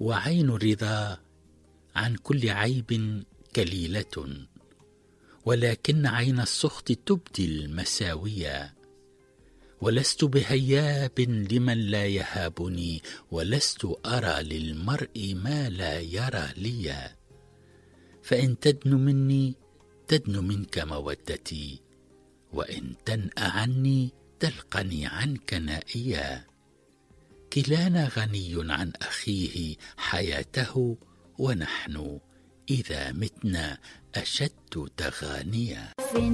وعين الرضا عن كل عيب كليلة، ولكن عين السخط تبدي المساوية. ولست بهياب لمن لا يهابني، ولست أرى للمرء ما لا يرى لي. فإن تدن مني تدن منك مودتي، وإن تنأ عني تلقني عنك نائيا. كلانا غني عن أخيه حياته، ونحن إذا متنا أشد تغانيا.